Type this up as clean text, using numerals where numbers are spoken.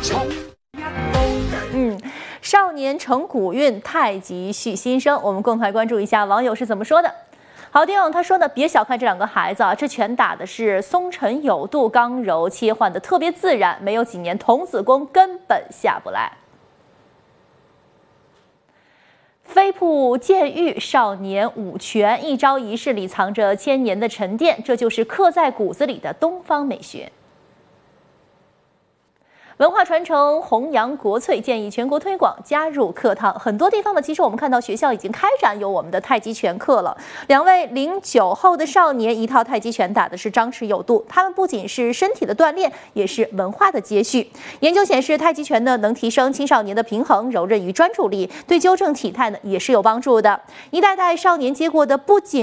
少年成古运，太极续新生。我们共同来关注一下网友是怎么说的。好听，他说呢，别小看这两个孩子啊，这拳打的是松沉有度，刚柔切换的特别自然，没有几年童子功根本下不来。飞瀑剑玉，少年舞拳，一招一式里藏着千年的沉淀，这就是刻在骨子里的东方美学。文化传承，弘扬国粹，建议全国推广，加入课堂。很多地方呢，其实我们看到学校已经开展有我们的太极拳课了。两位09后的少年，一套太极拳打的是张弛有度。他们不仅是身体的锻炼，也是文化的接续。研究显示，太极拳呢能提升青少年的平衡、柔韧与专注力，对纠正体态呢也是有帮助的。一代代少年接过的不仅